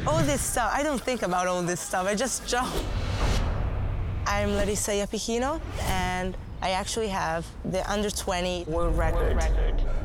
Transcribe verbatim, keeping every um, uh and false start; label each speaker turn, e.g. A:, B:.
A: All this stuff, I don't think about all this stuff, I just jump. I'm Larissa Iapicino, and I actually have the under twenty world record. World record.